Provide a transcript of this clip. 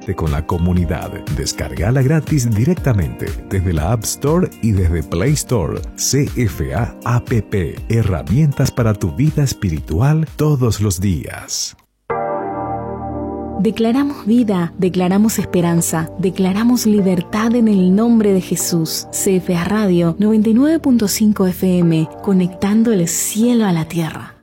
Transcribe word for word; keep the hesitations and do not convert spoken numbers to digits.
Conectate con la comunidad. Descárgala gratis directamente desde la App Store y desde Play Store. C F A App, herramientas para tu vida espiritual todos los días. Declaramos vida, declaramos esperanza, declaramos libertad en el nombre de Jesús. C F A Radio noventa y nueve punto cinco F M, conectando el cielo a la tierra.